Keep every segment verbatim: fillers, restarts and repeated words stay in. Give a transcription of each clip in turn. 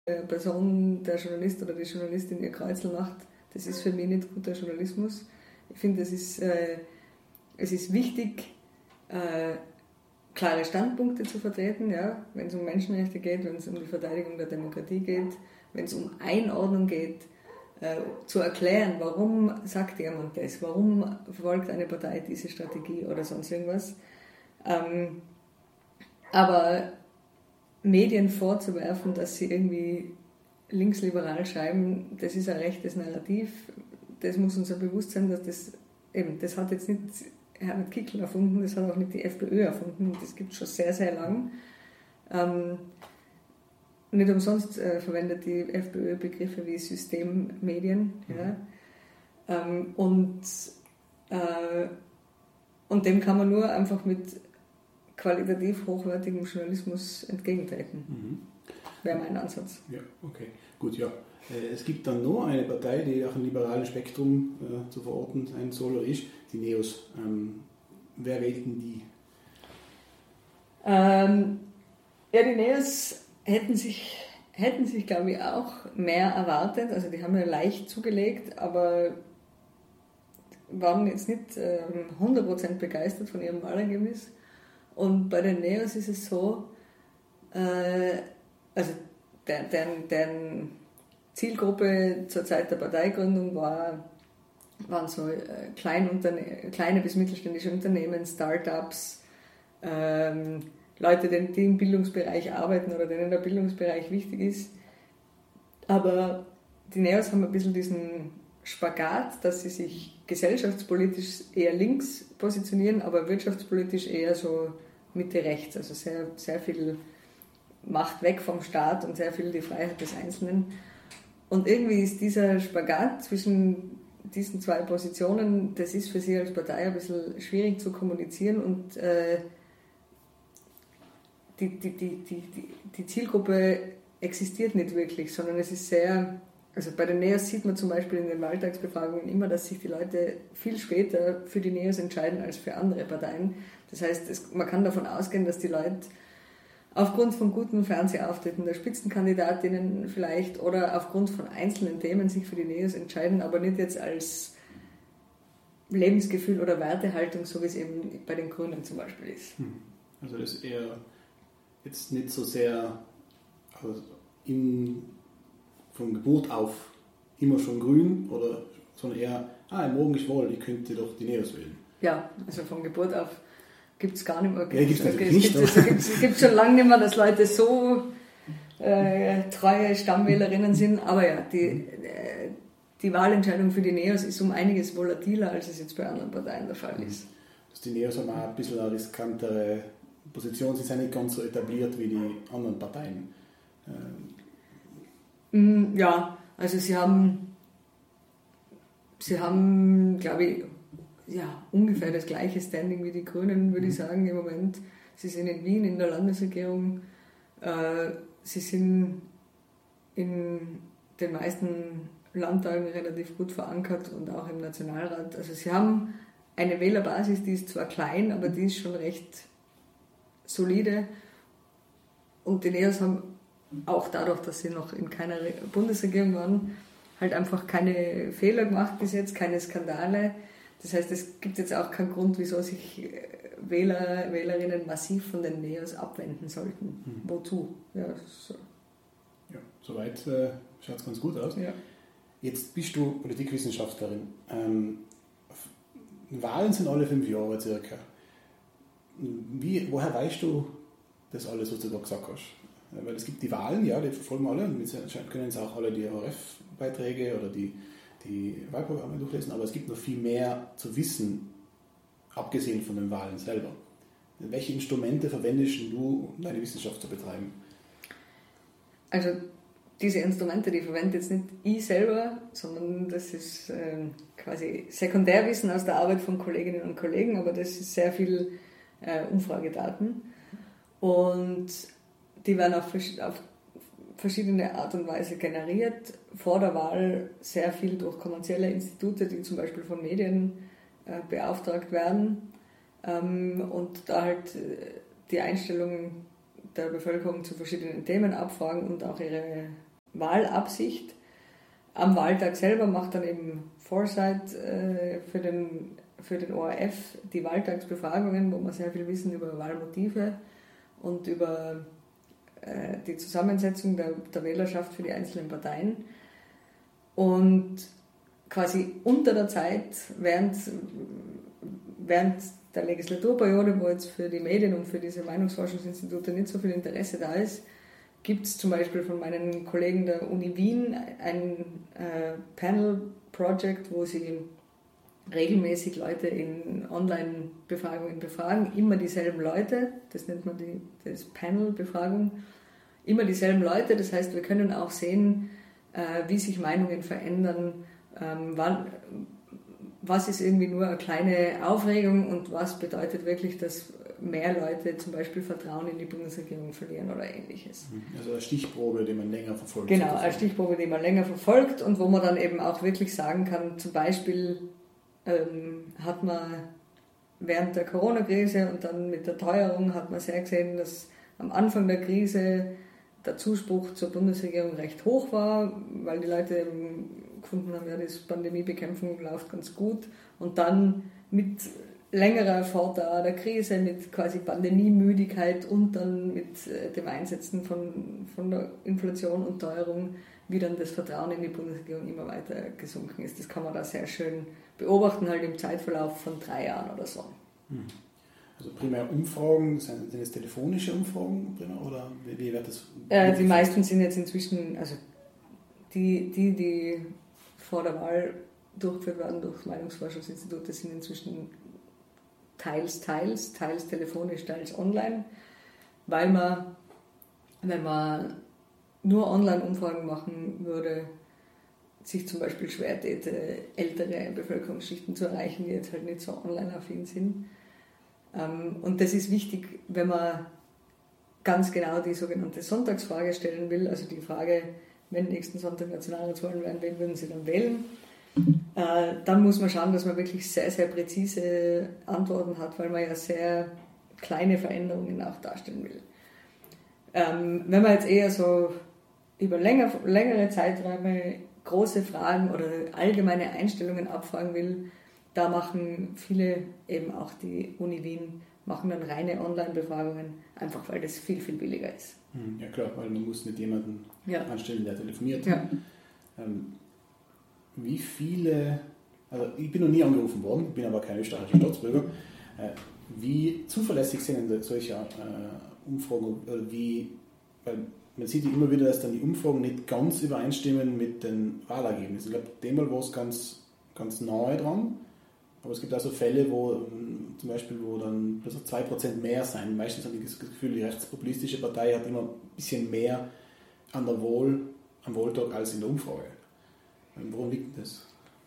Person, der Journalist oder die Journalistin ihr Kreuzel macht, das ist für mich nicht guter Journalismus. Ich finde, es ist, äh, es ist wichtig, äh, klare Standpunkte zu vertreten, ja, wenn es um Menschenrechte geht, wenn es um die Verteidigung der Demokratie geht, wenn es um Einordnung geht, äh, zu erklären, warum sagt jemand das, warum verfolgt eine Partei diese Strategie oder sonst irgendwas. Ähm, aber Medien vorzuwerfen, dass sie irgendwie linksliberal schreiben, das ist ein rechtes Narrativ. Das muss uns ja bewusst sein, dass das eben, das hat jetzt nicht Herbert Kickl erfunden, das hat auch nicht die FPÖ erfunden, das gibt es schon sehr, sehr lang. Ähm, nicht umsonst äh, verwendet die FPÖ Begriffe wie Systemmedien. Ja. Ähm, und, äh, und dem kann man nur einfach mit qualitativ hochwertigem Journalismus entgegentreten. Mhm. Wäre mein Ansatz. Ja, okay. Gut, ja. Es gibt dann nur eine Partei, die auch im liberalen Spektrum äh, zu verorten sein soll oder ist, die NEOS. Ähm, wer wählt denn die? Ähm, ja, die NEOS hätten sich, hätten sich, glaube ich, auch mehr erwartet. Also die haben ja leicht zugelegt, aber waren jetzt nicht ähm, hundert Prozent begeistert von ihrem Wahlergebnis. Und bei den NEOS ist es so, äh, also deren, deren, deren Zielgruppe zur Zeit der Parteigründung war, waren so äh, kleine bis mittelständische Unternehmen, Startups, ähm, Leute, die, die im Bildungsbereich arbeiten oder denen der Bildungsbereich wichtig ist. Aber die NEOS haben ein bisschen diesen Spagat, dass sie sich gesellschaftspolitisch eher links positionieren, aber wirtschaftspolitisch eher so Mitte-rechts, also sehr, sehr viel Macht weg vom Staat und sehr viel die Freiheit des Einzelnen. Und irgendwie ist dieser Spagat zwischen diesen zwei Positionen, das ist für sie als Partei ein bisschen schwierig zu kommunizieren und äh, die, die, die, die, die Zielgruppe existiert nicht wirklich, sondern es ist sehr, also bei den NEOS sieht man zum Beispiel in den Wahltagsbefragungen immer, dass sich die Leute viel später für die NEOS entscheiden als für andere Parteien. Das heißt, es, man kann davon ausgehen, dass die Leute aufgrund von guten Fernsehauftritten der Spitzenkandidatinnen vielleicht oder aufgrund von einzelnen Themen sich für die NEOS entscheiden, aber nicht jetzt als Lebensgefühl oder Wertehaltung, so wie es eben bei den Grünen zum Beispiel ist. Also das ist eher jetzt nicht so sehr also in, von Geburt auf immer schon grün, oder, sondern eher, ah, morgen ist Wahl, ich könnte doch die NEOS wählen. Ja, also von Geburt auf gibt es gar nicht mehr. Ja, gibt's natürlich nicht. Es gibt schon lange nicht mehr, dass Leute so äh, treue Stammwählerinnen sind. Aber ja, die, äh, die Wahlentscheidung für die NEOS ist um einiges volatiler, als es jetzt bei anderen Parteien der Fall ist. Also die NEOS haben auch ein bisschen eine riskantere Position. Sie sind nicht ganz so etabliert wie die anderen Parteien. Ähm. Ja, also sie haben, sie haben, glaube ich, ja, ungefähr das gleiche Standing wie die Grünen, würde ich sagen, im Moment. Sie sind in Wien in der Landesregierung, äh, sie sind in den meisten Landtagen relativ gut verankert und auch im Nationalrat. Also sie haben eine Wählerbasis, die ist zwar klein, aber die ist schon recht solide. Und die NEOS haben auch dadurch, dass sie noch in keiner Bundesregierung waren, halt einfach keine Fehler gemacht bis jetzt, keine Skandale. Das heißt, es gibt jetzt auch keinen Grund, wieso sich Wähler, Wählerinnen massiv von den NEOS abwenden sollten. Mhm. Wozu? Ja, so. Ja, soweit äh, schaut es ganz gut aus. Ja. Jetzt bist du Politikwissenschaftlerin. Ähm, Wahlen sind alle fünf Jahre circa. Wie, woher weißt du das alles, was du da gesagt hast? Weil es gibt die Wahlen, ja, die verfolgen alle, und wir können jetzt auch alle die O R F-Beiträge oder die die Wahlprogramme durchlesen, aber es gibt noch viel mehr zu wissen, abgesehen von den Wahlen selber. Welche Instrumente verwendest du, um deine Wissenschaft zu betreiben? Also diese Instrumente, die verwende jetzt nicht ich selber, sondern das ist äh, quasi Sekundärwissen aus der Arbeit von Kolleginnen und Kollegen, aber das ist sehr viel äh, Umfragedaten. Und die werden auf, auf verschiedene Art und Weise generiert. Vor der Wahl sehr viel durch kommerzielle Institute, die zum Beispiel von Medien äh, beauftragt werden. Ähm, und da halt äh, die Einstellung der Bevölkerung zu verschiedenen Themen abfragen und auch ihre Wahlabsicht. Am Wahltag selber macht dann eben Foresight äh, für, den, für den O R F die Wahltagsbefragungen, wo wir sehr viel wissen über Wahlmotive und über äh, die Zusammensetzung der, der Wählerschaft für die einzelnen Parteien. Und quasi unter der Zeit, während, während der Legislaturperiode, wo jetzt für die Medien und für diese Meinungsforschungsinstitute nicht so viel Interesse da ist, gibt es zum Beispiel von meinen Kollegen der Uni Wien ein äh, Panel-Project, wo sie regelmäßig Leute in Online-Befragungen befragen, immer dieselben Leute, das nennt man die das Panel-Befragung, immer dieselben Leute, das heißt, wir können auch sehen, äh, wie sich Meinungen verändern, ähm, wann, was ist irgendwie nur eine kleine Aufregung und was bedeutet wirklich, dass mehr Leute zum Beispiel Vertrauen in die Bundesregierung verlieren oder Ähnliches. Also eine Stichprobe, die man länger verfolgt. Genau, eine Stichprobe, die man länger verfolgt und wo man dann eben auch wirklich sagen kann, zum Beispiel ähm, hat man während der Corona-Krise und dann mit der Teuerung hat man sehr gesehen, dass am Anfang der Krise der Zuspruch zur Bundesregierung recht hoch war, weil die Leute eben gefunden haben, ja, die Pandemiebekämpfung läuft ganz gut und dann mit längerer Fortdauer der Krise, mit quasi Pandemiemüdigkeit und dann mit äh, dem Einsetzen von, von der Inflation und Teuerung, wie dann das Vertrauen in die Bundesregierung immer weiter gesunken ist. Das kann man da sehr schön beobachten, halt im Zeitverlauf von drei Jahren oder so. Also primär Umfragen, sind das telefonische Umfragen oder wie, wie wird das? Äh, die meisten sind jetzt inzwischen, also die, die, die vor der Wahl durchgeführt werden durch Meinungsforschungsinstitute, sind inzwischen teils, teils, teils telefonisch, teils online, weil man, wenn man nur Online-Umfragen machen würde, sich zum Beispiel schwer täte, ältere Bevölkerungsschichten zu erreichen, die jetzt halt nicht so online-affin sind. Und das ist wichtig, wenn man ganz genau die sogenannte Sonntagsfrage stellen will, also die Frage, wenn nächsten Sonntag Nationalratswahlen wären, wen würden Sie dann wählen? Äh, dann muss man schauen, dass man wirklich sehr, sehr präzise Antworten hat, weil man ja sehr kleine Veränderungen auch darstellen will. Ähm, wenn man jetzt eher so über länger, längere Zeiträume große Fragen oder allgemeine Einstellungen abfragen will, da machen viele, eben auch die Uni Wien, machen dann reine Online-Befragungen, einfach weil das viel, viel billiger ist. Ja klar, weil man muss nicht jemanden ja. anstellen, der telefoniert. Ja. Ähm, wie viele, also ich bin noch nie angerufen worden, bin aber kein österreichischer Staatsbürger, äh, wie zuverlässig sind denn solche äh, Umfragen, oder wie, weil man sieht ja immer wieder, dass dann die Umfragen nicht ganz übereinstimmen mit den Wahlergebnissen. Ich glaube, demmal war es ganz, ganz nahe dran, aber es gibt auch so Fälle, wo um, zum Beispiel, wo dann bloß zwei Prozent mehr sein. Meistens habe ich das Gefühl, die rechtspopulistische Partei hat immer ein bisschen mehr an der Wahl, am Wahltag als in der Umfrage. Woran liegt das?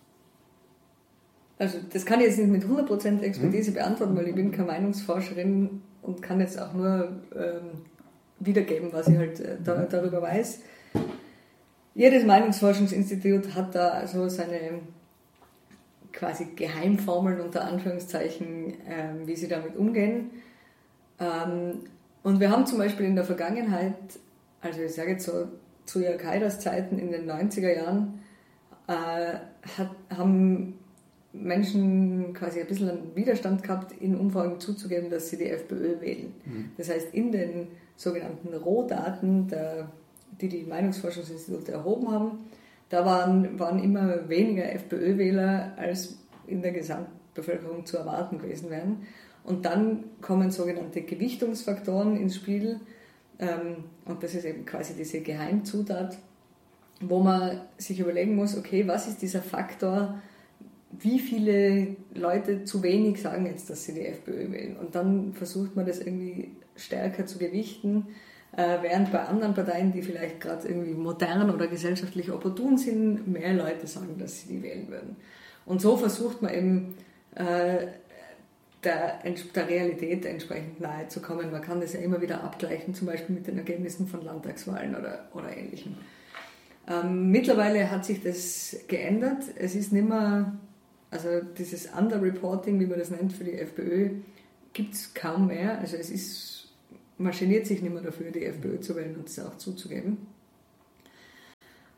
Also das kann ich jetzt nicht mit hundert Prozent Expertise mhm. beantworten, weil ich bin keine Meinungsforscherin und kann jetzt auch nur ähm, wiedergeben, was ich halt äh, da, darüber weiß. Jedes Meinungsforschungsinstitut hat da also seine quasi Geheimformeln unter Anführungszeichen, ähm, wie sie damit umgehen. Ähm, und wir haben zum Beispiel in der Vergangenheit, also ich sage jetzt so zu Jörg Haiders Zeiten in den neunziger Jahren, äh, hat, haben Menschen quasi ein bisschen einen Widerstand gehabt, in Umfragen zuzugeben, dass sie die FPÖ wählen. Mhm. Das heißt, in den sogenannten Rohdaten, der, die die Meinungsforschungsinstitute erhoben haben, da waren, waren immer weniger FPÖ-Wähler, als in der Gesamtbevölkerung zu erwarten gewesen wären. Und dann kommen sogenannte Gewichtungsfaktoren ins Spiel, ähm, und das ist eben quasi diese Geheimzutat, wo man sich überlegen muss, okay, was ist dieser Faktor, wie viele Leute zu wenig sagen jetzt, dass sie die FPÖ wählen. Und dann versucht man das irgendwie stärker zu gewichten, äh, während bei anderen Parteien, die vielleicht gerade irgendwie modern oder gesellschaftlich opportun sind, mehr Leute sagen, dass sie die wählen würden. Und so versucht man eben äh, der, der Realität entsprechend nahe zu kommen. Man kann das ja immer wieder abgleichen, zum Beispiel mit den Ergebnissen von Landtagswahlen oder, oder Ähnlichem. Ähm, mittlerweile hat sich das geändert. Es ist nicht mehr, also dieses Underreporting, wie man das nennt, für die FPÖ, gibt es kaum mehr. Also es ist, man geniert sich nicht mehr dafür, die FPÖ zu wählen und das auch zuzugeben.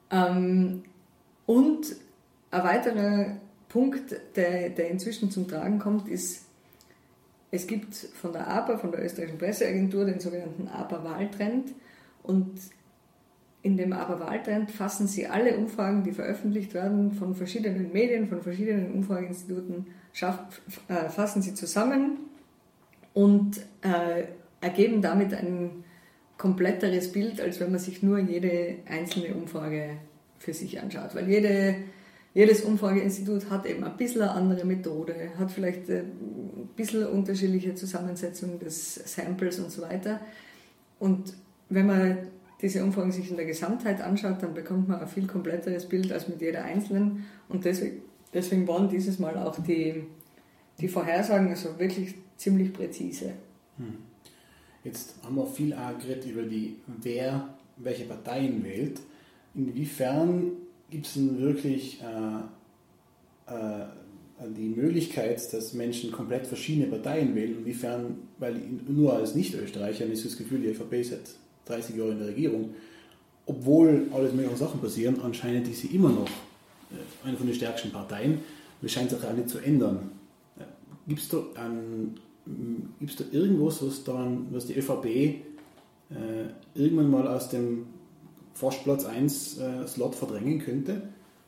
Ähm, und ein weiterer Punkt, der, der inzwischen zum Tragen kommt, ist, es gibt von der A P A, von der österreichischen Presseagentur, den sogenannten A P A-Wahltrend. Und in dem A P A-Wahltrend fassen sie alle Umfragen, die veröffentlicht werden, von verschiedenen Medien, von verschiedenen Umfrageinstituten, schaff, äh, fassen sie zusammen und äh, ergeben damit ein kompletteres Bild, als wenn man sich nur jede einzelne Umfrage für sich anschaut. Weil jede, jedes Umfrageinstitut hat eben ein bisschen eine andere Methode, hat vielleicht ein bisschen unterschiedliche Zusammensetzung des Samples und so weiter. Und wenn man diese Umfragen sich in der Gesamtheit anschaut, dann bekommt man ein viel kompletteres Bild als mit jeder einzelnen. Und deswegen, deswegen waren dieses Mal auch die, die Vorhersagen also wirklich ziemlich präzise. Hm. Jetzt haben wir viel auch geredet über die, wer welche Parteien wählt. Inwiefern gibt es denn wirklich äh, äh, die Möglichkeit, dass Menschen komplett verschiedene Parteien wählen? Inwiefern, weil nur als Nicht-Österreicher habe ich das Gefühl, die ÖVP ist seit dreißig Jahren in der Regierung, obwohl alles mögliche Sachen passieren, anscheinend ist sie immer noch äh, eine von den stärksten Parteien. Das scheint sich auch nicht zu ändern. Äh, Gibt es da ein Gibt es da irgendwas, was, dann, was die ÖVP äh, irgendwann mal aus dem fast Platz eins äh, Slot verdrängen könnte?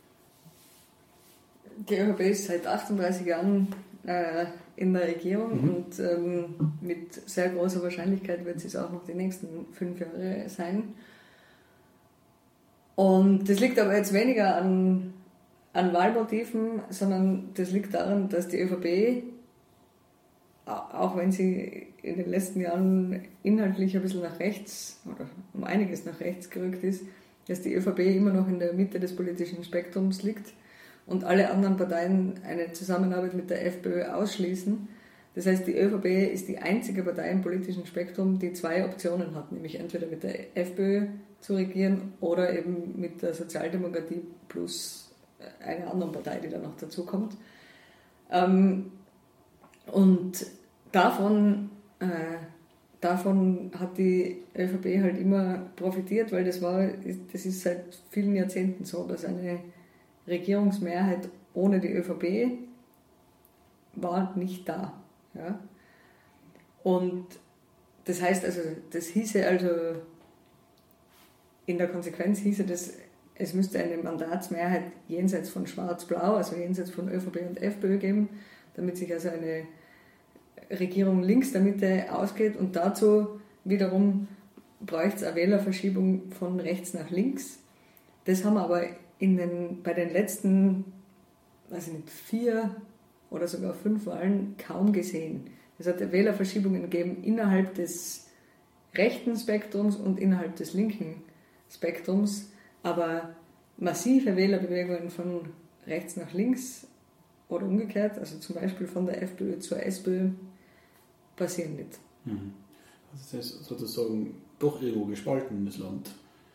Die ÖVP ist seit achtunddreißig Jahren äh, in der Regierung mhm. und ähm, mit sehr großer Wahrscheinlichkeit wird sie es auch noch die nächsten fünf Jahre sein. Und das liegt aber jetzt weniger an, an Wahlmotiven, sondern das liegt daran, dass die ÖVP, auch wenn sie in den letzten Jahren inhaltlich ein bisschen nach rechts oder um einiges nach rechts gerückt ist, dass die ÖVP immer noch in der Mitte des politischen Spektrums liegt und alle anderen Parteien eine Zusammenarbeit mit der FPÖ ausschließen. Das heißt, die ÖVP ist die einzige Partei im politischen Spektrum, die zwei Optionen hat, nämlich entweder mit der FPÖ zu regieren oder eben mit der Sozialdemokratie plus einer anderen Partei, die da noch dazu kommt. Ähm, und davon, äh, davon hat die ÖVP halt immer profitiert, weil das war, das ist seit vielen Jahrzehnten so, dass eine Regierungsmehrheit ohne die ÖVP war nicht da. Ja? Und das heißt also, das hieße also, in der Konsequenz hieße das, es müsste eine Mandatsmehrheit jenseits von Schwarz-Blau, also jenseits von ÖVP und FPÖ geben, damit sich also eine Regierung links der Mitte ausgeht, und dazu wiederum bräuchte es eine Wählerverschiebung von rechts nach links. Das haben wir aber in den, bei den letzten, weiß ich nicht, vier oder sogar fünf Wahlen kaum gesehen. Es hat Wählerverschiebungen gegeben innerhalb des rechten Spektrums und innerhalb des linken Spektrums, aber massive Wählerbewegungen von rechts nach links oder umgekehrt, also zum Beispiel von der FPÖ zur SPÖ, passieren nicht. Mhm. Also das ist sozusagen doch irgendwo gespalten, das Land.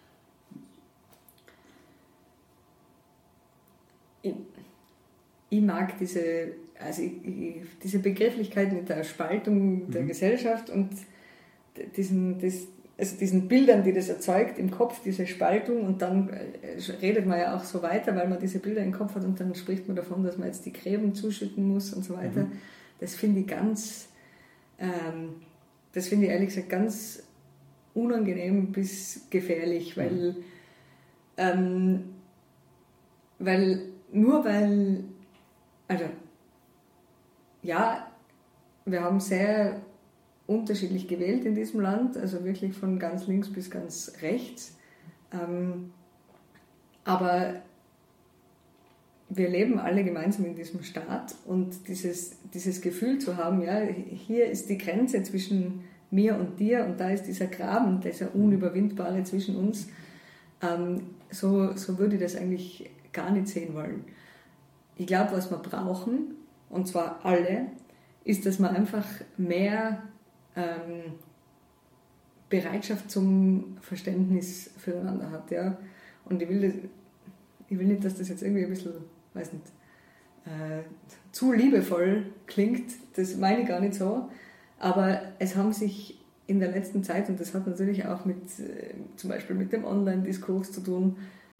Ich, ich mag diese, also ich, ich, diese Begrifflichkeit mit der Spaltung der mhm. Gesellschaft und diesen, das, also diesen Bildern, die das erzeugt im Kopf, diese Spaltung, und dann redet man ja auch so weiter, weil man diese Bilder im Kopf hat, und dann spricht man davon, dass man jetzt die Gräben zuschütten muss und so weiter. Mhm. Das finde ich ganz ähm, das finde ich ehrlich gesagt ganz unangenehm bis gefährlich, weil, mhm. ähm, weil nur weil, also ja, wir haben sehr unterschiedlich gewählt in diesem Land, also wirklich von ganz links bis ganz rechts. Ähm, aber wir leben alle gemeinsam in diesem Staat, und dieses, dieses Gefühl zu haben, ja, hier ist die Grenze zwischen mir und dir und da ist dieser Graben, dieser unüberwindbare zwischen uns, ähm, so, so würde ich das eigentlich gar nicht sehen wollen. Ich glaube, was wir brauchen, und zwar alle, ist, dass man einfach mehr ähm, Bereitschaft zum Verständnis füreinander hat. Ja? Und ich will, das, ich will nicht, dass das jetzt irgendwie ein bisschen, weiß nicht, äh, zu liebevoll klingt, das meine ich gar nicht so, aber es haben sich in der letzten Zeit, und das hat natürlich auch mit, äh, zum Beispiel mit dem Online-Diskurs zu tun,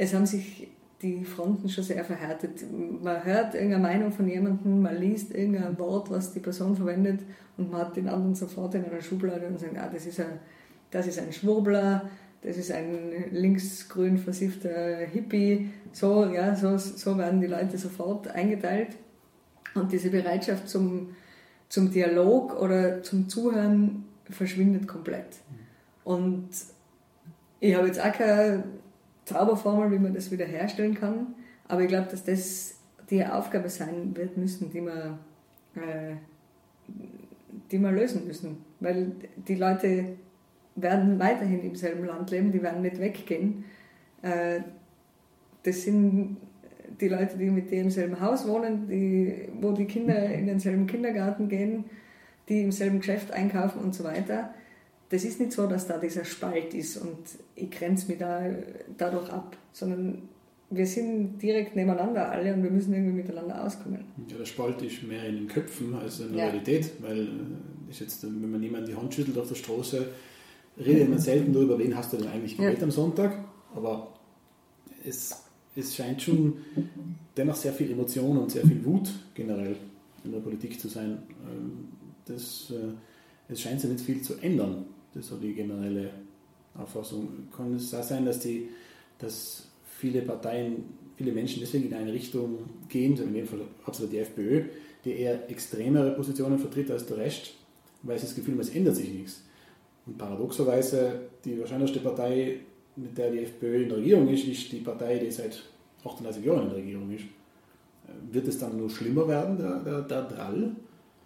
es haben sich die Fronten schon sehr verhärtet. Man hört irgendeine Meinung von jemandem, man liest irgendein Wort, was die Person verwendet und man hat den anderen sofort in einer Schublade und sagt, ah, das ist ein, das ist ein Schwurbler, das ist ein linksgrün versiffter Hippie. So, ja, so, so werden die Leute sofort eingeteilt. Und diese Bereitschaft zum, zum Dialog oder zum Zuhören verschwindet komplett. Und ich habe jetzt auch keine Zauberformel, wie man das wieder herstellen kann, aber ich glaube, dass das die Aufgabe sein wird müssen, die wir, äh, die wir lösen müssen. Weil die Leute werden weiterhin im selben Land leben, die werden nicht weggehen. Äh, das sind die Leute, die mit dir im selben Haus wohnen, die, wo die Kinder in denselben Kindergarten gehen, die im selben Geschäft einkaufen und so weiter. Das ist nicht so, dass da dieser Spalt ist und ich grenze mich da, dadurch ab, sondern wir sind direkt nebeneinander alle und wir müssen irgendwie miteinander auskommen. Ja, der Spalt ist mehr in den Köpfen als in der ja. Realität, weil ist jetzt, wenn man jemanden die Hand schüttelt auf der Straße, redet man selten darüber, wen hast du denn eigentlich gewählt ja. am Sonntag, aber es, es scheint schon dennoch sehr viel Emotion und sehr viel Wut generell in der Politik zu sein. Das, es scheint sich nicht viel zu ändern. Das ist so die generelle Auffassung. Kann es auch sein, dass, die, dass viele Parteien, viele Menschen deswegen in eine Richtung gehen, in dem Fall absolut die FPÖ, die eher extremere Positionen vertritt als der Rest, weil sie das Gefühl haben, es ändert sich nichts. Und paradoxerweise die wahrscheinlichste Partei, mit der die FPÖ in der Regierung ist, ist die Partei, die seit achtunddreißig Jahren in der Regierung ist. Wird es dann nur schlimmer werden, der, der, der Drall?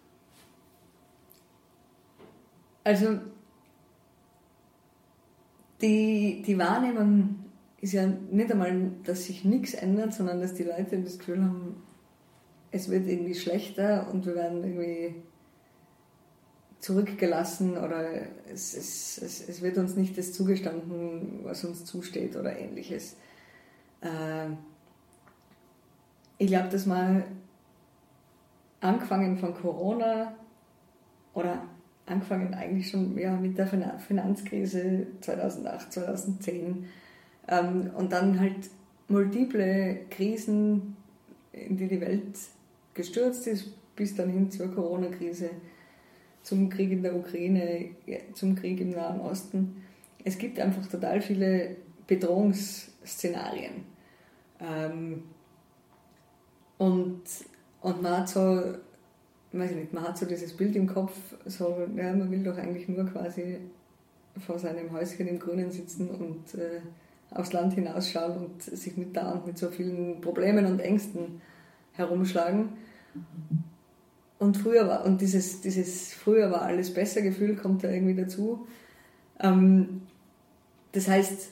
Also die, die Wahrnehmung ist ja nicht einmal, dass sich nichts ändert, sondern dass die Leute das Gefühl haben, es wird irgendwie schlechter und wir werden irgendwie zurückgelassen oder es, es, es, es wird uns nicht das zugestanden, was uns zusteht oder ähnliches. Äh, ich glaube, dass man angefangen von Corona oder angefangen eigentlich schon ja, mit der Finanzkrise zweitausendacht, zweitausendzehn ähm, und dann halt multiple Krisen, in die die Welt gestürzt ist, bis dann hin zur Corona-Krise, zum Krieg in der Ukraine, zum Krieg im Nahen Osten. Es gibt einfach total viele Bedrohungsszenarien. Ähm, und, und man hat so, weiß ich nicht, man hat so dieses Bild im Kopf, so, ja, man will doch eigentlich nur quasi vor seinem Häuschen im Grünen sitzen und äh, aufs Land hinausschauen und sich nicht dauernd mit so vielen Problemen und Ängsten herumschlagen. Und früher war, und dieses, dieses früher war alles besser Gefühl kommt da irgendwie dazu. Ähm, das heißt,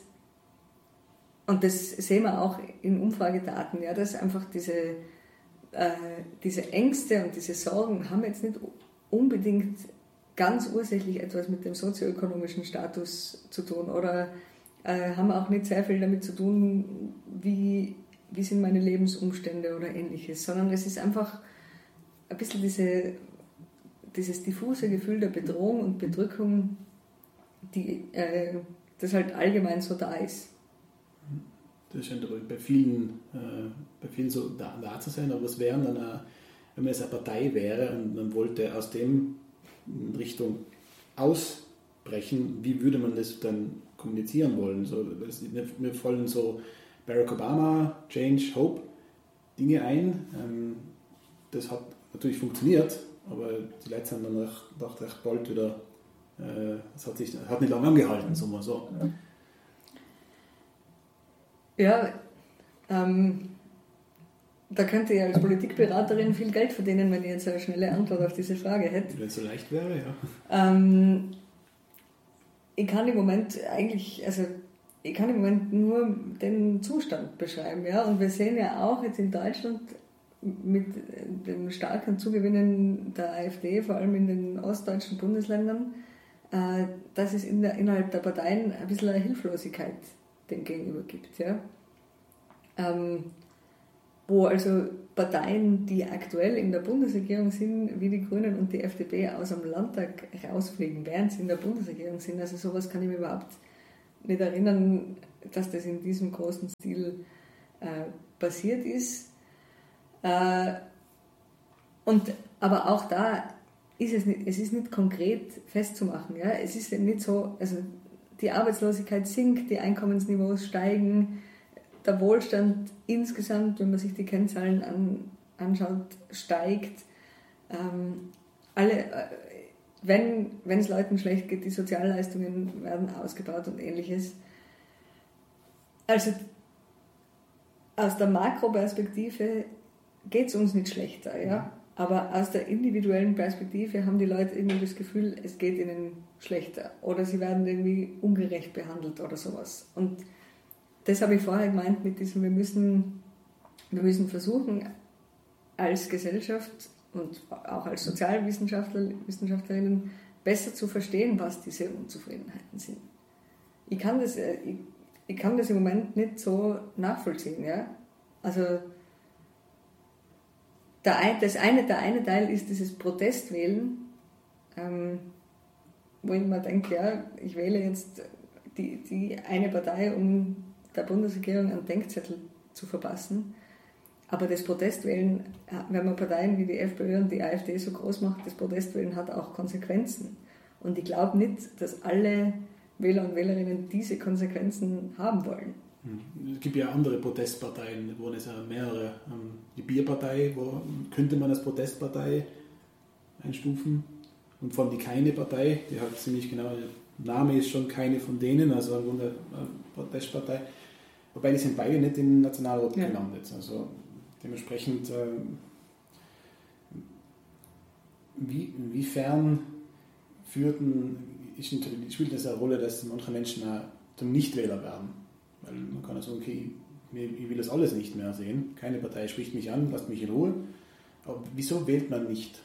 und das sehen wir auch in Umfragedaten, ja, dass einfach diese, äh, diese Ängste und diese Sorgen haben jetzt nicht unbedingt ganz ursächlich etwas mit dem sozioökonomischen Status zu tun oder äh, haben auch nicht sehr viel damit zu tun, wie, wie sind meine Lebensumstände oder ähnliches, sondern es ist einfach ein bisschen diese, dieses diffuse Gefühl der Bedrohung und Bedrückung, die, äh, das halt allgemein so da ist. Das scheint aber bei vielen, äh, bei vielen so da, da zu sein, aber was wäre dann, eine, wenn man jetzt eine Partei wäre und man wollte aus dem in Richtung ausbrechen, wie würde man das dann kommunizieren wollen? So, das, mir fallen so Barack Obama, Change, Hope Dinge ein. Ähm, das hat natürlich funktioniert, aber die Leute sind dann recht, recht, recht bald wieder, äh, das hat, sich, hat nicht lange angehalten, sagen wir so. Ja, ähm, da könnte ich als Politikberaterin viel Geld verdienen, wenn ich jetzt eine schnelle Antwort auf diese Frage hätte. Wenn es so leicht wäre, ja. Ähm, ich kann im Moment eigentlich, also ich kann im Moment nur den Zustand beschreiben, ja, und wir sehen ja auch jetzt in Deutschland mit dem starken Zugewinnen der AfD, vor allem in den ostdeutschen Bundesländern, äh, dass es in der, innerhalb der Parteien ein bisschen eine Hilflosigkeit dem gegenüber gibt. Ja? Ähm, wo also Parteien, die aktuell in der Bundesregierung sind, wie die Grünen und die F D P, aus dem Landtag rausfliegen, während sie in der Bundesregierung sind. Also sowas kann ich mir überhaupt nicht erinnern, dass das in diesem großen Stil äh, passiert ist. Äh, und, aber auch da ist es nicht, es ist nicht konkret festzumachen. Ja? Es ist nicht so, also die Arbeitslosigkeit sinkt, die Einkommensniveaus steigen, der Wohlstand insgesamt, wenn man sich die Kennzahlen an, anschaut, steigt. Ähm, alle, äh, wenn, wenn es Leuten schlecht geht, die Sozialleistungen werden ausgebaut und Ähnliches. Also aus der Makroperspektive geht es uns nicht schlechter, ja? Aber aus der individuellen Perspektive haben die Leute irgendwie das Gefühl, es geht ihnen schlechter oder sie werden irgendwie ungerecht behandelt oder sowas. Und das habe ich vorher gemeint mit diesem, wir müssen, wir müssen versuchen, als Gesellschaft und auch als Sozialwissenschaftler, Wissenschaftlerinnen besser zu verstehen, was diese Unzufriedenheiten sind. Ich kann das, ich, ich kann das im Moment nicht so nachvollziehen. Ja? Also der, ein, das eine, der eine Teil ist dieses Protestwählen, ähm, wo ich mir denke, ja, ich wähle jetzt die, die eine Partei, um der Bundesregierung einen Denkzettel zu verpassen. Aber das Protestwählen, wenn man Parteien wie die FPÖ und die AfD so groß macht, das Protestwählen hat auch Konsequenzen. Und ich glaube nicht, dass alle Wähler und Wählerinnen diese Konsequenzen haben wollen. Es gibt ja andere Protestparteien, wo es ja mehrere. Die Bierpartei, wo könnte man als Protestpartei einstufen. Und von die Keine Partei, die hat ziemlich genau, der Name ist schon keine von denen, also eine Protestpartei. Wobei die sind beide nicht im Nationalrat ja. gelandet. Also dementsprechend, äh, wie, inwiefern führten, ist, spielt das eine Rolle, dass manche Menschen auch zum Nichtwähler werden? Weil man kann ja sagen, okay, ich will das alles nicht mehr sehen. Keine Partei spricht mich an, lasst mich in Ruhe. Aber wieso wählt man nicht?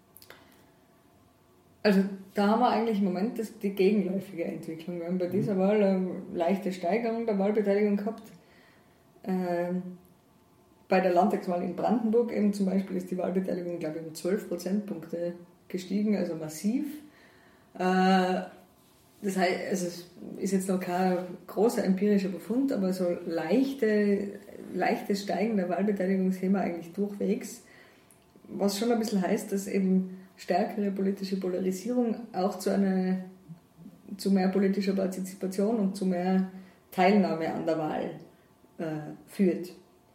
Also da haben wir eigentlich im Moment das, die gegenläufige Entwicklung. Wir haben bei dieser Wahl eine leichte Steigerung der Wahlbeteiligung gehabt. Ähm, bei der Landtagswahl in Brandenburg eben zum Beispiel ist die Wahlbeteiligung, glaube ich, um zwölf Prozentpunkte gestiegen, also massiv. Äh, das heißt, also es ist jetzt noch kein großer empirischer Befund, aber so leichte, leichtes Steigen der Wahlbeteiligung sehen wir eigentlich durchwegs. Was schon ein bisschen heißt, dass eben stärkere politische Polarisierung auch zu einer zu mehr politischer Partizipation und zu mehr Teilnahme an der Wahl äh, führt.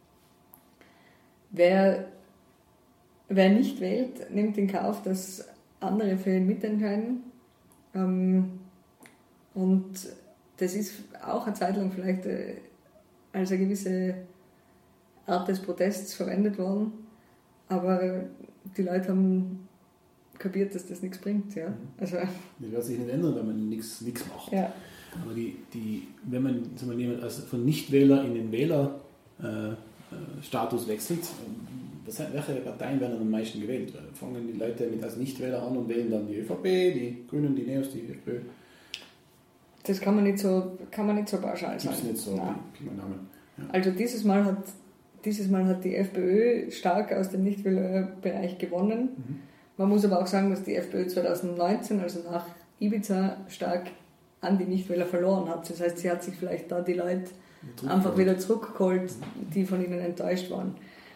Wer, wer nicht wählt, nimmt in Kauf, dass andere für ihn mitentscheiden. Ähm, und das ist auch eine Zeit lang vielleicht äh, als eine gewisse Art des Protests verwendet worden, aber die Leute haben kapiert, dass das nichts bringt. Ja? Also, das wird sich nicht ändern, wenn man nichts, nichts macht. Ja. Aber die, die, wenn man sagen wir, also von Nichtwähler in den Wählerstatus äh, wechselt, das heißt, welche Parteien werden am meisten gewählt? Fangen die Leute mit als Nichtwähler an und wählen dann die ÖVP, die Grünen, die Neos, die FPÖ? Das kann man nicht so, kann man nicht so pauschal sagen. Das ist nicht so. Ja. Also dieses Mal hat dieses Mal hat die FPÖ stark aus dem Nichtwählerbereich gewonnen. Mhm. Man muss aber auch sagen, dass die FPÖ zwanzig neunzehn, also nach Ibiza, stark an die Nichtwähler verloren hat. Das heißt, sie hat sich vielleicht da die Leute einfach wieder zurückgeholt, die von ihnen enttäuscht waren.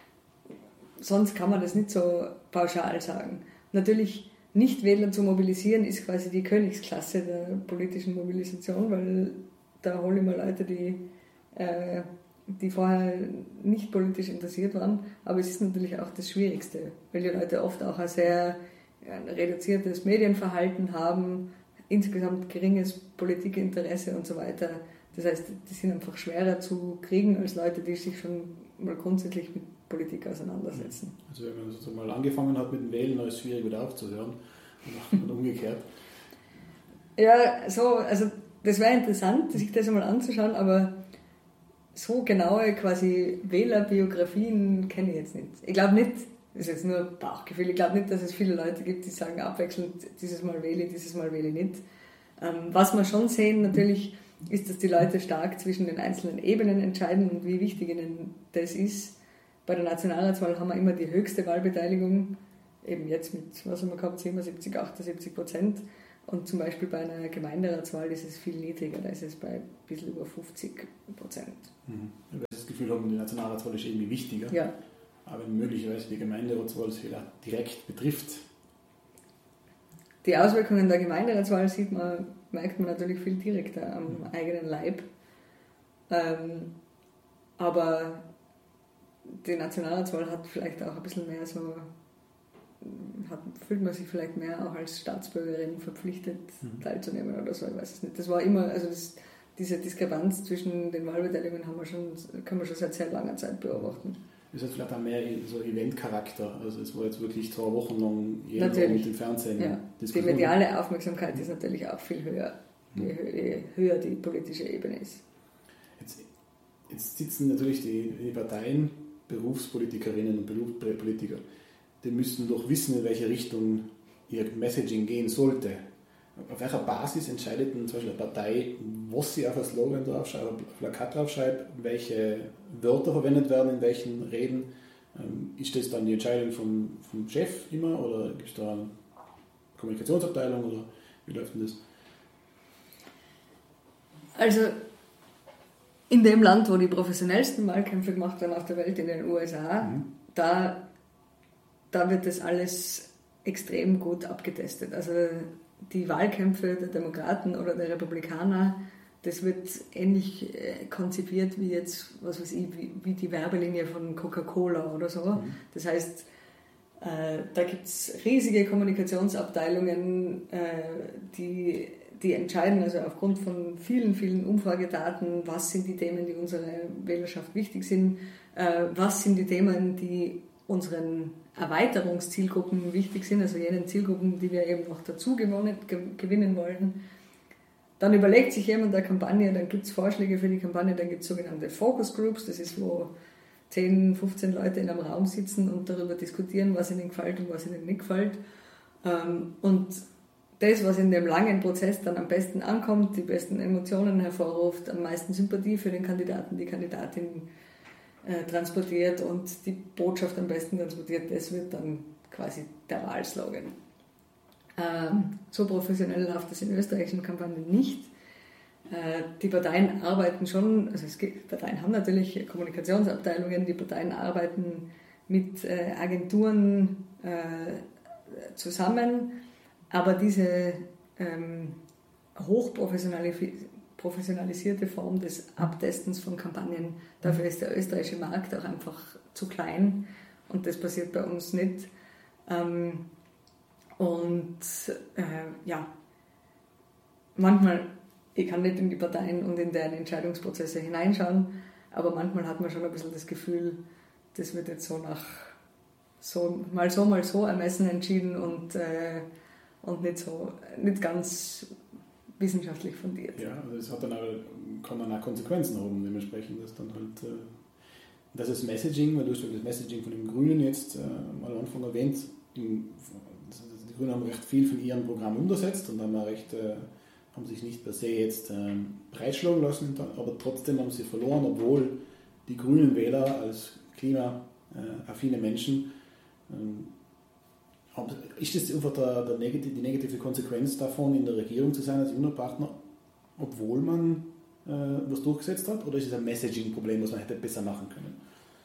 Sonst kann man das nicht so pauschal sagen. Natürlich, Nichtwähler zu mobilisieren ist quasi die Königsklasse der politischen Mobilisation, weil da hole ich mal Leute, die, äh, die vorher nicht politisch interessiert waren. Aber es ist natürlich auch das Schwierigste, weil die Leute oft auch ein sehr ein reduziertes Medienverhalten haben, insgesamt geringes Politikinteresse und so weiter. Das heißt, die sind einfach schwerer zu kriegen als Leute, die sich schon mal grundsätzlich mit Politik auseinandersetzen. Also wenn man sozusagen mal angefangen hat mit dem Wählen, dann ist es schwierig wieder aufzuhören und umgekehrt. Ja, so, also das wäre interessant, sich das einmal anzuschauen, aber so genaue quasi Wählerbiografien kenne ich jetzt nicht. Ich glaube nicht, das ist jetzt nur Bauchgefühl, ich glaube nicht, dass es viele Leute gibt, die sagen abwechselnd, dieses Mal wähle ich, dieses Mal wähle ich nicht. Ähm, was wir schon sehen natürlich, ist, dass die Leute stark zwischen den einzelnen Ebenen entscheiden und wie wichtig ihnen das ist. Bei der Nationalratswahl haben wir immer die höchste Wahlbeteiligung, eben jetzt mit, was haben wir gehabt, siebenundsiebzig, achtundsiebzig Prozent. Und zum Beispiel bei einer Gemeinderatswahl ist es viel niedriger, da ist es bei ein bisschen über fünfzig Prozent. Mhm. Weil wir das Gefühl haben, die Nationalratswahl ist irgendwie wichtiger. Ja. Aber wenn möglicherweise die Gemeinderatswahl es vielleicht direkt betrifft. Die Auswirkungen der Gemeinderatswahl sieht man, merkt man natürlich viel direkter am mhm. eigenen Leib. Ähm, aber die Nationalratswahl hat vielleicht auch ein bisschen mehr so, hat, fühlt man sich vielleicht mehr auch als Staatsbürgerin verpflichtet mhm. teilzunehmen oder so, ich weiß es nicht. Das war immer, also das, diese Diskrepanz zwischen den Wahlbeteiligungen haben wir schon, kann man schon seit sehr langer Zeit beobachten. Es hat vielleicht auch mehr so Eventcharakter, also es war jetzt wirklich zwei Wochen lang jeden Abend im Fernsehen. Ja. Die mediale Aufmerksamkeit mhm. ist natürlich auch viel höher, je, je höher die politische Ebene ist. Jetzt, jetzt sitzen natürlich die, die Parteien, Berufspolitikerinnen und Berufspolitiker, die müssten doch wissen, in welche Richtung ihr Messaging gehen sollte. Auf welcher Basis entscheidet denn zum Beispiel eine Partei, was sie auf ein Slogan draufschreibt, auf ein Plakat draufschreibt, welche Wörter verwendet werden in welchen Reden? Ist das dann die Entscheidung vom, vom Chef immer oder gibt es da eine Kommunikationsabteilung oder wie läuft denn das? Also in dem Land, wo die professionellsten Wahlkämpfe gemacht werden auf der Welt, in den U S A, mhm. da, da wird das alles extrem gut abgetestet. Also die Wahlkämpfe der Demokraten oder der Republikaner, das wird ähnlich konzipiert wie jetzt, was weiß ich, wie, wie die Werbelinie von Coca-Cola oder so. Mhm. Das heißt, äh, da gibt es riesige Kommunikationsabteilungen, äh, die, die entscheiden, also aufgrund von vielen, vielen Umfragedaten, was sind die Themen, die unserer Wählerschaft wichtig sind, äh, was sind die Themen, die unseren Erweiterungszielgruppen wichtig sind, also jenen Zielgruppen, die wir eben noch dazu gewonnen, gewinnen wollen. Dann überlegt sich jemand der Kampagne, dann gibt es Vorschläge für die Kampagne, dann gibt es sogenannte Focus Groups, das ist, wo zehn, fünfzehn Leute in einem Raum sitzen und darüber diskutieren, was ihnen gefällt und was ihnen nicht gefällt. Und das, was in dem langen Prozess dann am besten ankommt, die besten Emotionen hervorruft, am meisten Sympathie für den Kandidaten, die Kandidatin transportiert und die Botschaft am besten transportiert, das wird dann quasi der Wahlslogan. Ähm, so professionell läuft das in österreichischen Kampagnen nicht. Äh, die Parteien arbeiten schon, also es gibt, Parteien haben natürlich Kommunikationsabteilungen, die Parteien arbeiten mit äh, Agenturen äh, zusammen, aber diese ähm, hochprofessionalisierte professionalisierte Form des Abtestens von Kampagnen. Dafür ist der österreichische Markt auch einfach zu klein und das passiert bei uns nicht. Ähm, und äh, ja, manchmal, ich kann nicht in die Parteien und in deren Entscheidungsprozesse hineinschauen, aber manchmal hat man schon ein bisschen das Gefühl, das wird jetzt so nach so mal so, mal so ermessen entschieden und, äh, und nicht so, nicht ganz wissenschaftlich fundiert. Ja, also es hat dann auch, kann dann auch Konsequenzen haben, dementsprechend, dass dann halt, äh, das ist Messaging, weil du hast das Messaging von den Grünen jetzt äh, mal am Anfang erwähnt, im, die Grünen haben recht viel von ihrem Programm umgesetzt und haben, auch recht, äh, haben sich nicht per se jetzt äh, breitschlagen lassen, aber trotzdem haben sie verloren, obwohl die grünen Wähler als klimaaffine Menschen äh, ist das einfach der, der negative, die negative Konsequenz davon, in der Regierung zu sein als junger Partner, obwohl man äh, was durchgesetzt hat? Oder ist es ein Messaging-Problem, was man hätte besser machen können?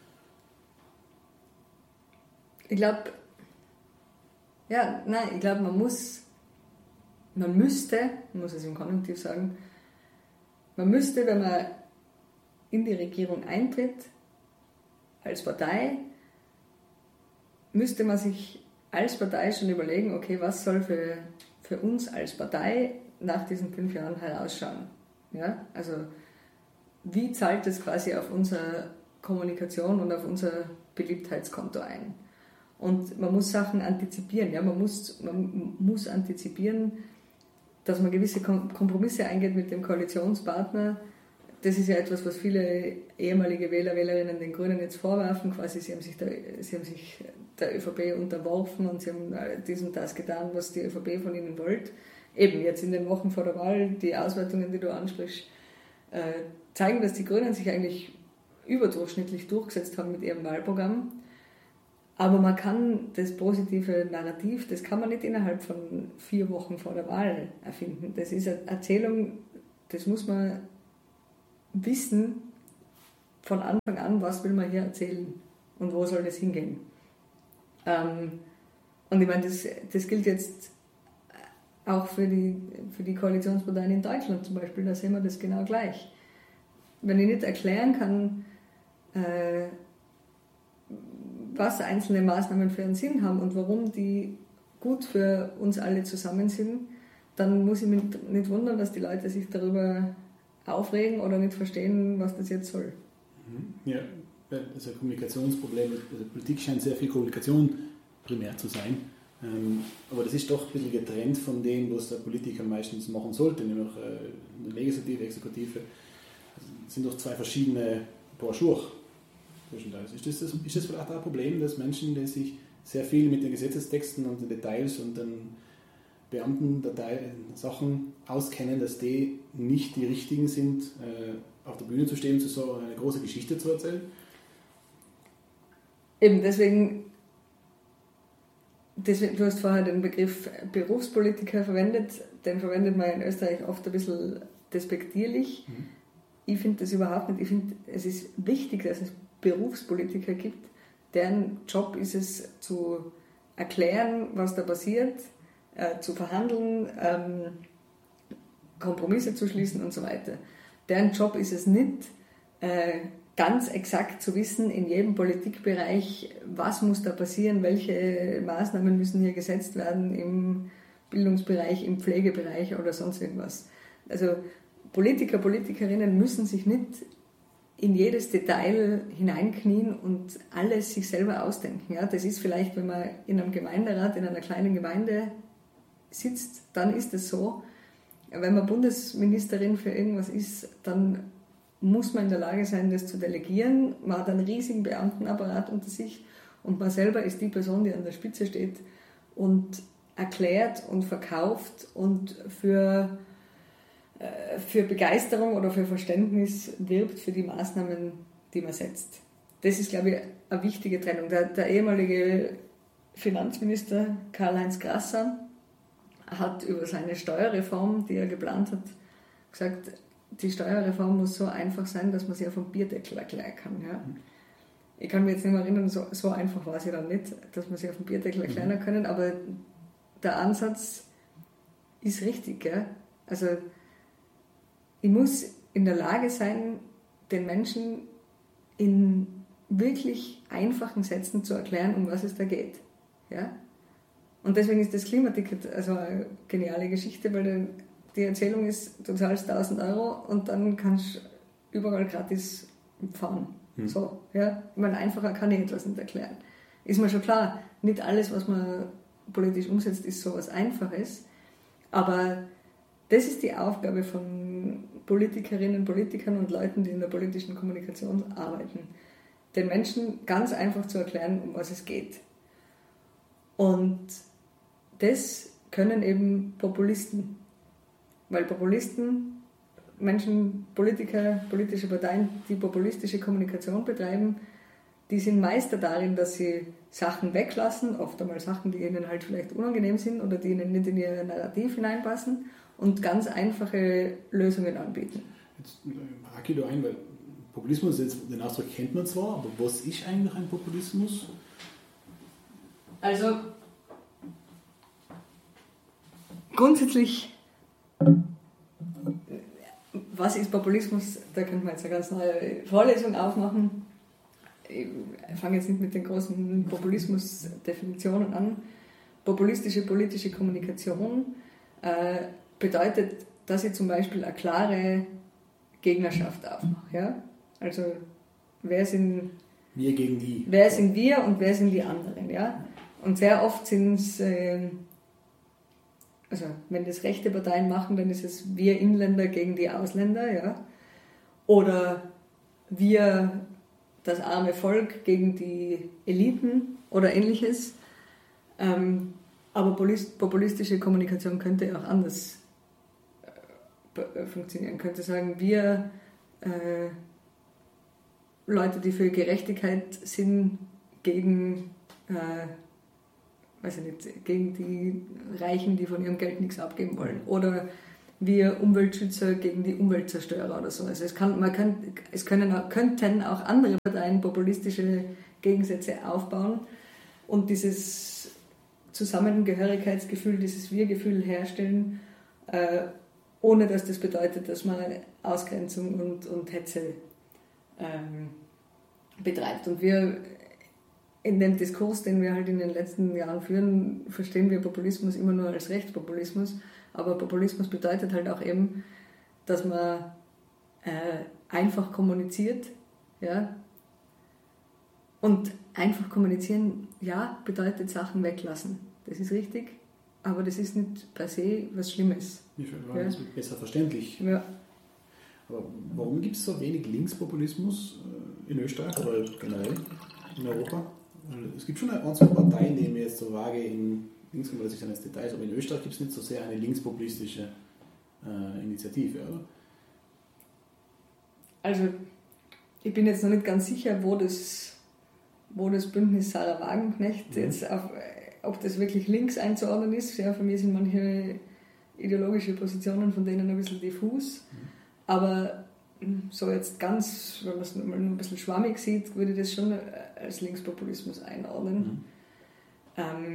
Ich glaube, ja, nein, ich glaube, man muss, man müsste, man muss es im Konjunktiv sagen, man müsste, wenn man in die Regierung eintritt, als Partei, müsste man sich als Partei schon überlegen, okay, was soll für, für uns als Partei nach diesen fünf Jahren herausschauen. Ja? Also wie zahlt das quasi auf unsere Kommunikation und auf unser Beliebtheitskonto ein? Und man muss Sachen antizipieren. Ja? Man, muss, man muss antizipieren, dass man gewisse Kompromisse eingeht mit dem Koalitionspartner. Das ist ja etwas, was viele ehemalige Wähler, Wählerinnen den Grünen jetzt vorwerfen. Quasi, sie haben sich der, sie haben sich der ÖVP unterworfen und sie haben dies und das getan, was die ÖVP von ihnen wollte. Eben jetzt in den Wochen vor der Wahl, die Auswertungen, die du ansprichst, äh, zeigen, dass die Grünen sich eigentlich überdurchschnittlich durchgesetzt haben mit ihrem Wahlprogramm. Aber man kann das positive Narrativ, das kann man nicht innerhalb von vier Wochen vor der Wahl erfinden. Das ist eine Erzählung, das muss man wissen von Anfang an, was will man hier erzählen und wo soll das hingehen. Ähm, und ich meine, das, das gilt jetzt auch für die, für die Koalitionsparteien in Deutschland zum Beispiel, da sehen wir das genau gleich. Wenn ich nicht erklären kann, äh, was einzelne Maßnahmen für einen Sinn haben und warum die gut für uns alle zusammen sind, dann muss ich mich nicht wundern, dass die Leute sich darüber aufregen oder nicht verstehen, was das jetzt soll. Ja, also Kommunikationsproblem, also Politik scheint sehr viel Kommunikation primär zu sein, ähm, aber das ist doch ein bisschen getrennt von dem, was der Politiker meistens machen sollte, nämlich äh, in der Legislative, Exekutive. Das sind doch zwei verschiedene Paar Schuhe. Ist das, das, ist das vielleicht auch ein Problem, dass Menschen, die sich sehr viel mit den Gesetzestexten und den Details und den Beamten Sachen auskennen, dass die nicht die richtigen sind, äh, auf der Bühne zu stehen und so eine große Geschichte zu erzählen? Eben, deswegen, deswegen, du hast vorher den Begriff Berufspolitiker verwendet, den verwendet man in Österreich oft ein bisschen despektierlich. Mhm. Ich finde das überhaupt nicht. Ich finde, es ist wichtig, dass es Berufspolitiker gibt, deren Job ist es zu erklären, was da passiert, äh, zu verhandeln, ähm, Kompromisse zu schließen und so weiter. Deren Job ist es nicht, äh, ganz exakt zu wissen in jedem Politikbereich, was muss da passieren, welche Maßnahmen müssen hier gesetzt werden im Bildungsbereich, im Pflegebereich oder sonst irgendwas. Also Politiker, Politikerinnen müssen sich nicht in jedes Detail hineinknien und alles sich selber ausdenken. Ja, das ist vielleicht, wenn man in einem Gemeinderat, in einer kleinen Gemeinde sitzt, dann ist es so. Wenn man Bundesministerin für irgendwas ist, dann muss man in der Lage sein, das zu delegieren. Man hat einen riesigen Beamtenapparat unter sich und man selber ist die Person, die an der Spitze steht und erklärt und verkauft und für für Begeisterung oder für Verständnis wirbt für die Maßnahmen, die man setzt. Das ist, glaube ich, eine wichtige Trennung. Der, der ehemalige Finanzminister Karl-Heinz Grasser hat über seine Steuerreform, die er geplant hat, gesagt, die Steuerreform muss so einfach sein, dass man sie auf dem Bierdeckel erklären kann. Ja? Ich kann mich jetzt nicht mehr erinnern, so, so einfach war sie dann nicht, dass man sie auf dem Bierdeckel erklären können, aber der Ansatz ist richtig. Ja? Also ich muss in der Lage sein, den Menschen in wirklich einfachen Sätzen zu erklären, um was es da geht. Ja? Und deswegen ist das Klimaticket also eine geniale Geschichte, weil die Erzählung ist, du zahlst tausend Euro und dann kannst du überall gratis fahren. Hm. So, ja? Ich meine, einfacher kann ich etwas nicht erklären. Ist mir schon klar, nicht alles, was man politisch umsetzt, ist so was Einfaches, aber das ist die Aufgabe von Politikerinnen, Politikern und Leuten, die in der politischen Kommunikation arbeiten, den Menschen ganz einfach zu erklären, um was es geht. Und das können eben Populisten, weil Populisten, Menschen, Politiker, politische Parteien, die populistische Kommunikation betreiben, die sind Meister darin, dass sie Sachen weglassen, oft einmal Sachen, die ihnen halt vielleicht unangenehm sind oder die ihnen nicht in ihr Narrativ hineinpassen, und ganz einfache Lösungen anbieten. Jetzt hake ich da ein, weil Populismus, jetzt, den Ausdruck kennt man zwar, aber was ist eigentlich ein Populismus? Also grundsätzlich, was ist Populismus? Da könnte man jetzt eine ganz neue Vorlesung aufmachen. Ich fange jetzt nicht mit den großen Populismus-Definitionen an. Populistische politische Kommunikation äh, bedeutet, dass ich zum Beispiel eine klare Gegnerschaft aufmache. Ja? Also wer sind, wir gegen die. Wer sind wir und wer sind die anderen? Ja? Und sehr oft sind es, äh, also wenn das rechte Parteien machen, dann ist es wir Inländer gegen die Ausländer. Ja? Oder wir, das arme Volk, gegen die Eliten oder ähnliches. Ähm, aber populistische Kommunikation könnte auch anders funktionieren. Könnte sagen, wir äh, Leute, die für Gerechtigkeit sind, gegen äh, weiß ich nicht, gegen die Reichen, die von ihrem Geld nichts abgeben wollen. Oder wir Umweltschützer gegen die Umweltzerstörer oder so. Also es, kann, man kann, es können, könnten auch andere Parteien populistische Gegensätze aufbauen und dieses Zusammengehörigkeitsgefühl, dieses Wir-Gefühl herstellen, äh, ohne dass das bedeutet, dass man Ausgrenzung und, und Hetze ähm, betreibt. Und wir in dem Diskurs, den wir halt in den letzten Jahren führen, verstehen wir Populismus immer nur als Rechtspopulismus. Aber Populismus bedeutet halt auch eben, dass man äh, einfach kommuniziert. Ja? Und einfach kommunizieren, ja, bedeutet Sachen weglassen. Das ist richtig, aber das ist nicht per se was Schlimmes. Ich war ja. besser verständlich. Ja. Aber warum gibt es so wenig Linkspopulismus in Österreich oder generell in Europa? Es gibt schon ein, zwei Parteien, die mir jetzt so vage in links kommen, das ist dann jetzt Details, aber in Österreich gibt es nicht so sehr eine linkspopulistische äh, Initiative, oder? Also, ich bin jetzt noch nicht ganz sicher, wo das, wo das Bündnis Sarah Wagenknecht mhm. jetzt auf, ob das wirklich links einzuordnen ist. Ja, für mich sind manche ideologische Positionen von denen ein bisschen diffus, mhm. aber so jetzt ganz, wenn man es mal ein bisschen schwammig sieht, würde ich das schon als Linkspopulismus einordnen. Mhm. Ähm,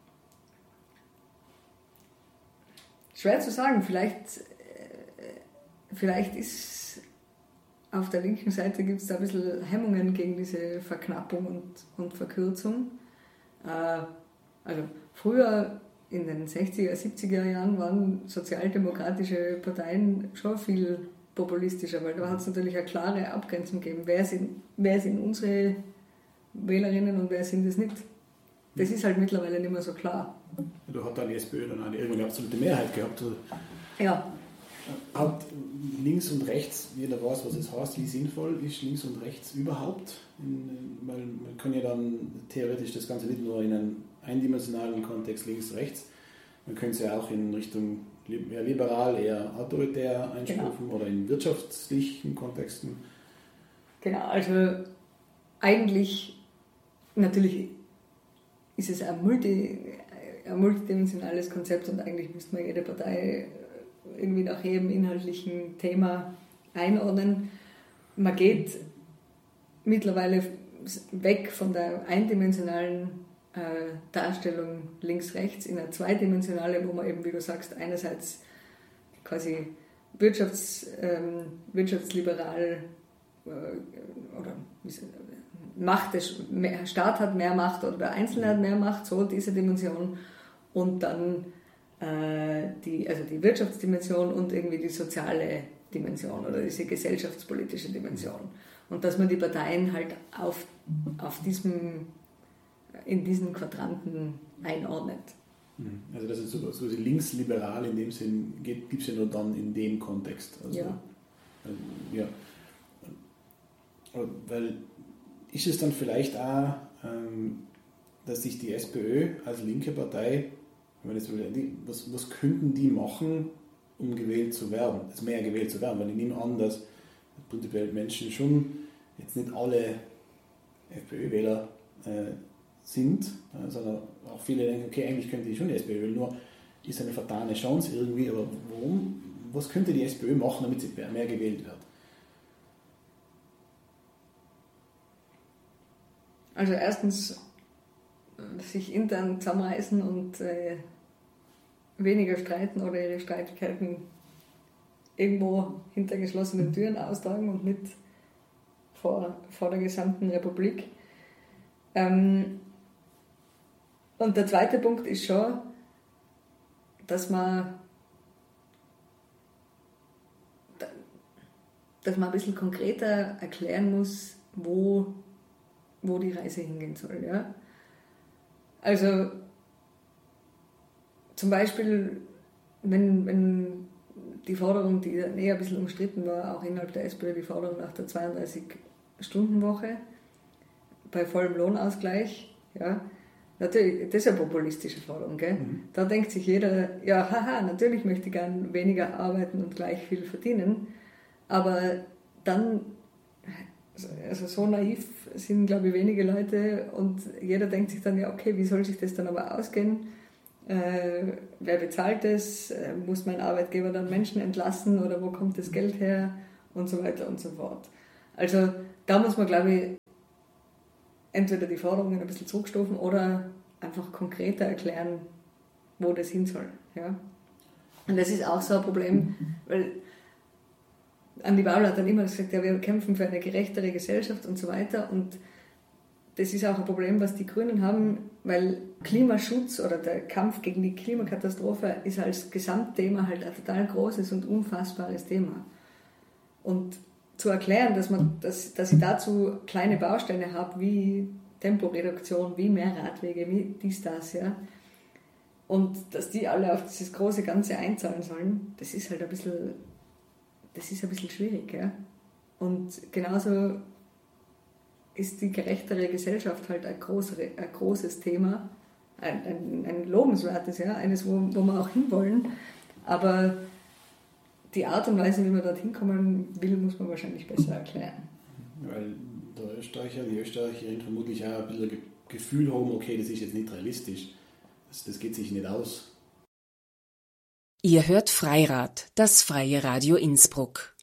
schwer zu sagen, vielleicht, vielleicht ist auf der linken Seite gibt es da ein bisschen Hemmungen gegen diese Verknappung und, und Verkürzung. Äh, also früher in den sechziger, siebziger Jahren waren sozialdemokratische Parteien schon viel populistischer, weil da hat es natürlich eine klare Abgrenzung gegeben. Wer sind, wer sind unsere Wählerinnen und wer sind es nicht? Das ist halt mittlerweile nicht mehr so klar. Da hat dann die SPÖ dann eine, irgendwann eine absolute Mehrheit gehabt. Ja. Hat links und rechts, jeder weiß, was es heißt, wie sinnvoll ist links und rechts überhaupt? In, weil man kann ja dann theoretisch das Ganze nicht nur in einem eindimensionalen Kontext links-rechts, man könnte es ja auch in Richtung eher liberal, eher autoritär einstufen genau. Oder in wirtschaftlichen Kontexten. Genau, also eigentlich, natürlich ist es ein, multi, ein multidimensionales Konzept und eigentlich müsste man jede Partei irgendwie nach jedem inhaltlichen Thema einordnen. Man geht mittlerweile weg von der eindimensionalen äh, Darstellung links-rechts in eine zweidimensionale, wo man eben, wie du sagst, einerseits quasi wirtschafts, ähm, wirtschaftsliberal äh, oder Macht, der Staat hat mehr Macht oder der Einzelne hat mehr Macht, so diese Dimension, und dann äh, die, also die Wirtschaftsdimension und irgendwie die soziale Dimension oder diese gesellschaftspolitische Dimension. Und dass man die Parteien halt auf, auf diesem, in diesen Quadranten einordnet. Also das ist so, so linksliberal in dem Sinn, gibt es ja nur dann in dem Kontext. Also, ja. Also, ja. Weil ist es dann vielleicht auch, ähm, dass sich die SPÖ als linke Partei, wenn man jetzt will, was, was könnten die machen, um gewählt zu werden, also mehr gewählt zu werden? Weil ich nehme an, dass prinzipiell Menschen schon jetzt nicht alle FPÖ-Wähler äh, sind, äh, sondern auch viele denken, okay, eigentlich könnte ich schon die SPÖ wählen, nur ist eine vertane Chance irgendwie, aber warum, was könnte die SPÖ machen, damit sie mehr gewählt wird? Also erstens sich intern zusammenreißen und äh, weniger streiten oder ihre Streitigkeiten irgendwo hinter geschlossenen Türen austragen und nicht vor, vor der gesamten Republik. Ähm, und der zweite Punkt ist schon, dass man, dass man ein bisschen konkreter erklären muss, wo wo die Reise hingehen soll. Ja? Also zum Beispiel, wenn, wenn die Forderung, die eher ein bisschen umstritten war, auch innerhalb der SPÖ, die Forderung nach der zweiunddreißig-Stunden-Woche bei vollem Lohnausgleich, ja, natürlich, das ist eine populistische Forderung. Gell? Mhm. Da denkt sich jeder, ja, haha, natürlich möchte ich gern weniger arbeiten und gleich viel verdienen, aber dann also so naiv sind, glaube ich, wenige Leute und jeder denkt sich dann, ja okay, wie soll sich das dann aber ausgehen? Äh, wer bezahlt das? Äh, muss mein Arbeitgeber dann Menschen entlassen oder wo kommt das Geld her? Und so weiter und so fort. Also da muss man, glaube ich, entweder die Forderungen ein bisschen zurückstufen oder einfach konkreter erklären, wo das hin soll. Ja? Und das ist auch so ein Problem, weil Andi Baul hat dann immer gesagt, ja, wir kämpfen für eine gerechtere Gesellschaft und so weiter. Und das ist auch ein Problem, was die Grünen haben, weil Klimaschutz oder der Kampf gegen die Klimakatastrophe ist als Gesamtthema halt ein total großes und unfassbares Thema. Und zu erklären, dass, man, dass, dass ich dazu kleine Bausteine habe, wie Temporeduktion, wie mehr Radwege, wie dies, das, ja. Und dass die alle auf dieses große Ganze einzahlen sollen, das ist halt ein bisschen, das ist ein bisschen schwierig, ja. Und genauso ist die gerechtere Gesellschaft halt ein, größere, ein großes Thema, ein, ein, ein lobenswertes, ja, eines, wo, wo wir auch hinwollen. Aber die Art und Weise, wie man dorthin kommen will, muss man wahrscheinlich besser erklären. Weil der Österreicher, die Österreicherin vermutlich auch ein bisschen ein Gefühl haben, okay, das ist jetzt nicht realistisch. Das, das geht sich nicht aus. Ihr hört Freirad, das freie Radio Innsbruck.